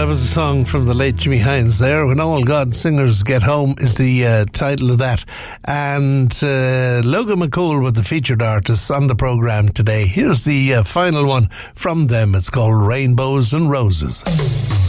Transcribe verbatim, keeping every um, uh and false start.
that was a song from the late Jimmy Hines there. When All God's Singers Get Home is the uh, title of that. And uh, Logan McCool with the featured artists on the programme today. Here's the uh, final one from them. It's called Rainbows and Roses.